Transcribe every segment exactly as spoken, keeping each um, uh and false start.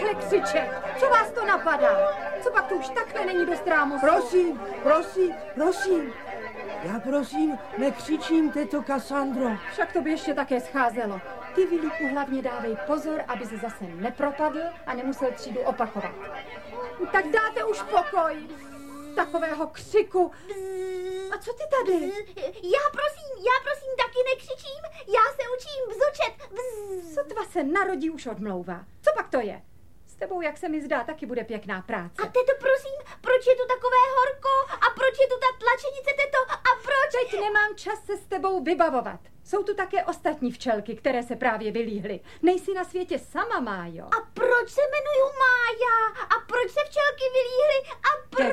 nekřičet. Co vás to napadá? Co pak to už takhle není dost rámosu? Prosím, prosím, prosím. Já prosím, nekřičím, teto Cassandro. Však to by ještě také scházelo. Ty, Vilíku, hlavně dávej pozor, aby se zase nepropadl a nemusel třídu opakovat. Tak dáte už pokoj. Takového křiku. A co ty tady? Já prosím, já prosím taky nekřičím. Já se učím bzučet. Bzz. Sotva se narodí, už odmlouvá. Co pak to je? S tebou, jak se mi zdá, taky bude pěkná práce. A teto, prosím, proč je tu takové horko? A proč je tu ta tlačenice, teto? A proč? Teď nemám čas se s tebou vybavovat. Jsou tu také ostatní včelky, které se právě vylíhly. Nejsi na světě sama, Májo. A proč se jmenuju Mája? A proč se včelky vylíhly? A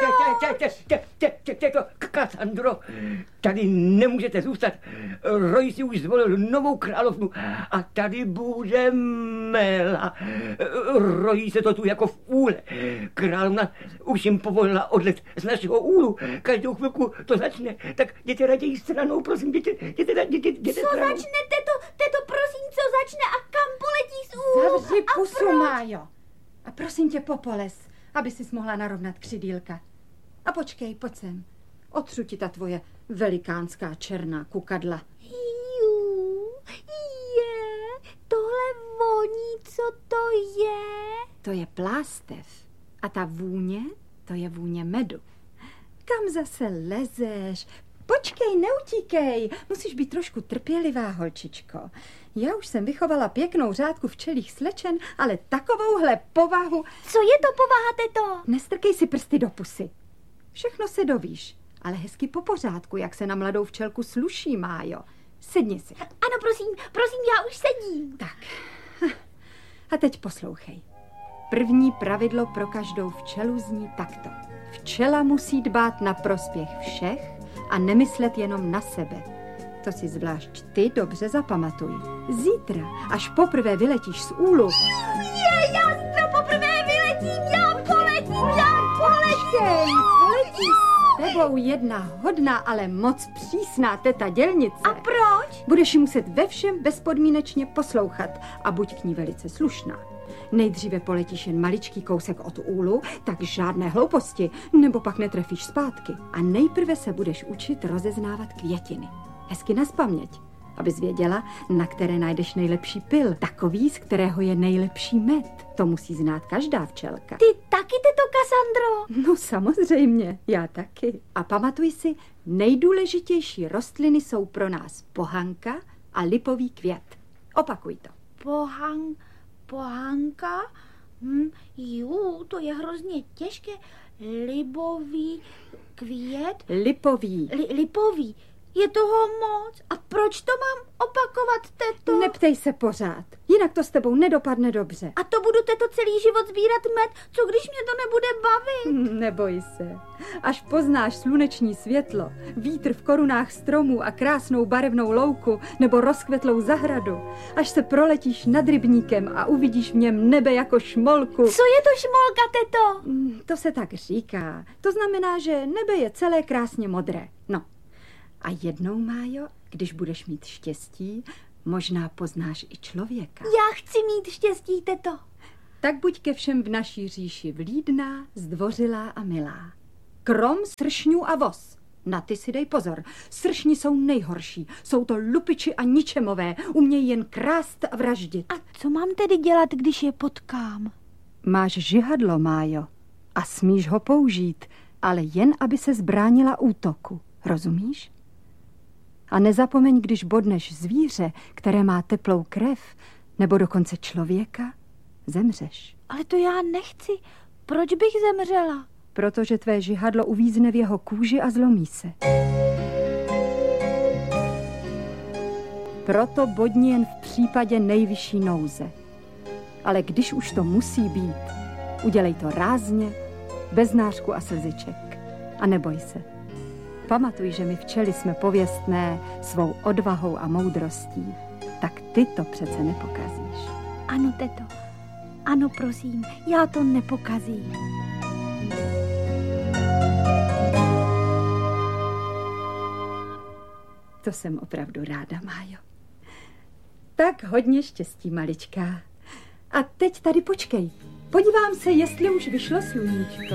proč? Těto, Cassandro, tady nemůžete zůstat. Roy si už zvolil novou královnu a tady bude Mela. Rojí se to tu jako v úle. Královna už jim povolila odlet z našeho úlu. Každou chvilku to začne. Tak jděte raději stranou, prosím, jděte, jděte, jděte, jděte Co stranou. začne, teto, teto, prosím, co začne a kam poletí z úlu? Zavři A pusu, proč? Májo. A prosím tě, popoles, aby sis mohla narovnat křidýlka. A počkej, pojď sem. Otřu ti ta tvoje velikánská černá kukadla. Jú, je, tohle voní, co to je? To je plástev. A ta vůně, to je vůně medu. Kam zase lezeš? Počkej, neutíkej. Musíš být trošku trpělivá, holčičko. Já už jsem vychovala pěknou řádku včelích slečen, ale takovouhle povahu... Co je to povaha, teto? Nestrkej si prsty do pusy. Všechno se dovíš, ale hezky po pořádku, jak se na mladou včelku sluší, Májo. Sedni si. Ano, prosím, prosím, já už sedím. Tak. A teď poslouchej. První pravidlo pro každou včelu zní takto. Včela musí dbát na prospěch všech a nemyslet jenom na sebe. To si zvlášť ty dobře zapamatuj. Zítra, až poprvé vyletíš z úlu... Je, já zítra poprvé vyletím, já poletím, já Počkej, poletí s tebou jedna hodná, ale moc přísná teta dělnice. A proč? Budeš jí muset ve všem bezpodmínečně poslouchat a buď k ní velice slušná. Nejdříve poletíš jen maličký kousek od úlu, tak žádné hlouposti, nebo pak netrefíš zpátky. A nejprve se budeš učit rozeznávat květiny. Hezky nazpaměť, abys věděla, na které najdeš nejlepší pyl. Takový, z kterého je nejlepší med. To musí znát každá včelka. Ty taky, teto Cassandro? No samozřejmě, já taky. A pamatuj si, nejdůležitější rostliny jsou pro nás pohanka a lipový květ. Opakuj to. Pohan, pohanka? Hm, jú, to je hrozně těžké. Libový květ? Lipový. Li, lipový. Je toho moc. A proč to mám opakovat, teto? Neptej se pořád, jinak to s tebou nedopadne dobře. A to budu, teto, celý život sbírat med? Co když mě to nebude bavit? Neboj se. Až poznáš sluneční světlo, vítr v korunách stromů a krásnou barevnou louku nebo rozkvetlou zahradu, až se proletíš nad rybníkem a uvidíš v něm nebe jako šmolku. Co je to šmolka, teto? To se tak říká. To znamená, že nebe je celé krásně modré. No. A jednou, Májo, když budeš mít štěstí, možná poznáš i člověka. Já chci mít štěstí, teto. Tak buď ke všem v naší říši vlídná, zdvořilá a milá. Krom sršňů a vos. Na ty si dej pozor. Sršni jsou nejhorší. Jsou to lupiči a ničemové. Umějí jen krást a vraždit. A co mám tedy dělat, když je potkám? Máš žihadlo, Májo. A smíš ho použít, ale jen, aby se zbránila útoku. Rozumíš? A nezapomeň, když bodneš zvíře, které má teplou krev, nebo dokonce člověka, zemřeš. Ale to já nechci. Proč bych zemřela? Protože tvé žihadlo uvízne v jeho kůži a zlomí se. Proto bodni jen v případě nejvyšší nouze. Ale když už to musí být, udělej to rázně, bez nářku a slziček. A neboj se. Pamatuj, že my včely jsme pověstné svou odvahou a moudrostí. Tak ty to přece nepokazíš. Ano, teto. Ano, prosím, já to nepokazím. To jsem opravdu ráda, Májo. Tak hodně štěstí, maličká. A teď tady počkej. Podívám se, jestli už vyšlo sluníčko.